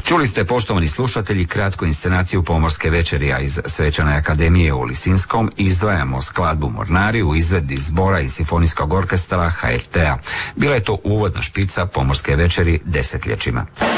Čuli ste, poštovani slušatelji, kratku inscenaciju Pomorske večeri, a iz Svečane akademije u Lisinskom izdvajamo skladbu Mornari u izvedbi zbora i simfonijskog orkestra HRT-a. Bila je to uvodna špica Pomorske večeri desetljećima.